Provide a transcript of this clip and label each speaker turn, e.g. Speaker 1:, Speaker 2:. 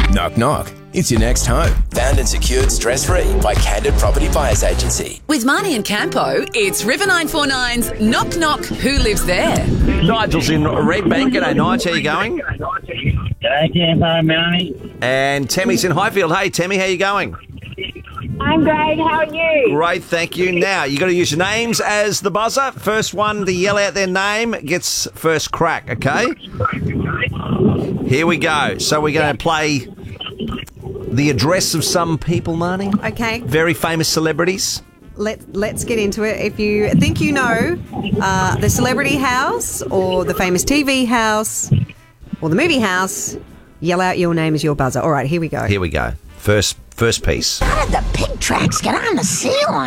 Speaker 1: Knock knock. It's your next home. Found and secured stress-free by Candid Property Buyers Agency.
Speaker 2: With Marnie and Campo, it's River 949's Knock Knock, Who Lives There?
Speaker 3: Nigel's in Redbank. G'day, Nige. How you going?
Speaker 4: G'day, Campo, Melanie.
Speaker 3: And Tammy's in Highfield. Hey, Tammy, how you going?
Speaker 5: I'm great. How are you?
Speaker 3: Great, thank you. Now, you got to use your names as the buzzer. First one to yell out their name gets first crack, okay? Here we go. So we're going to play the address of some people, Marnie.
Speaker 6: Okay.
Speaker 3: Very famous celebrities.
Speaker 6: Let's get into it. If you think you know the celebrity house or the famous TV house or the movie house, yell out your name as your buzzer. All right, here we go.
Speaker 3: Here we go. First piece.
Speaker 7: How did the pig tracks get on the ceiling?